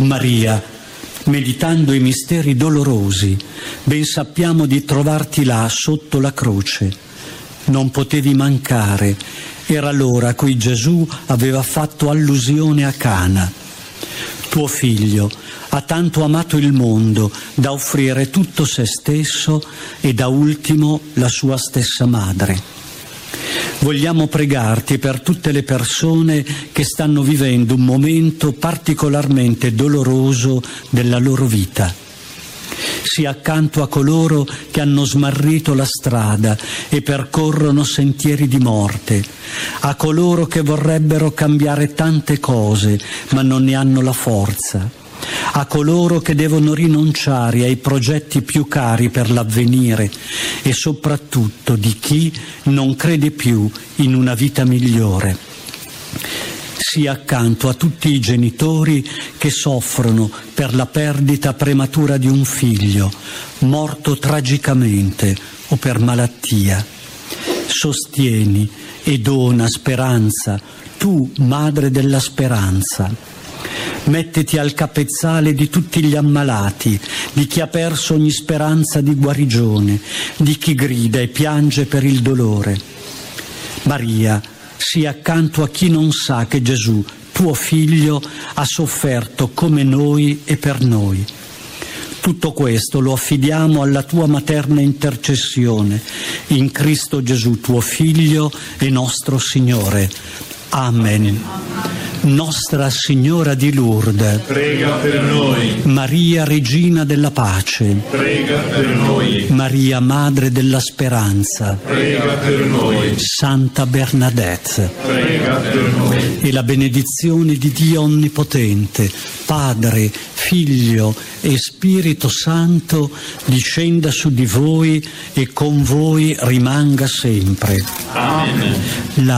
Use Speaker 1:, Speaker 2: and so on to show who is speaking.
Speaker 1: Maria, meditando i misteri dolorosi, ben sappiamo di trovarti là sotto la croce. Non potevi mancare, era l'ora a cui Gesù aveva fatto allusione a Cana. Tuo figlio ha tanto amato il mondo da offrire tutto se stesso e da ultimo la sua stessa madre. Vogliamo pregarti per tutte le persone che stanno vivendo un momento particolarmente doloroso della loro vita. Sii accanto a coloro che hanno smarrito la strada e percorrono sentieri di morte, a coloro che vorrebbero cambiare tante cose ma non ne hanno la forza, a coloro che devono rinunciare ai progetti più cari per l'avvenire e soprattutto di chi non crede più in una vita migliore. Sii accanto a tutti i genitori che soffrono per la perdita prematura di un figlio, morto tragicamente o per malattia. Sostieni e dona speranza, tu, Madre della Speranza. Mettiti al capezzale di tutti gli ammalati, di chi ha perso ogni speranza di guarigione, di chi grida e piange per il dolore. Maria, sii accanto a chi non sa che Gesù, tuo figlio, ha sofferto come noi e per noi. Tutto questo lo affidiamo alla tua materna intercessione, in Cristo Gesù, tuo figlio e nostro Signore. Amen. Nostra Signora di Lourdes,
Speaker 2: prega per noi.
Speaker 1: Maria Regina della Pace,
Speaker 2: prega per noi.
Speaker 1: Maria Madre della Speranza,
Speaker 2: prega per noi.
Speaker 1: Santa Bernadette,
Speaker 2: prega per noi.
Speaker 1: E la benedizione di Dio Onnipotente, Padre, Figlio e Spirito Santo, discenda su di voi e con voi rimanga sempre.
Speaker 2: Amen.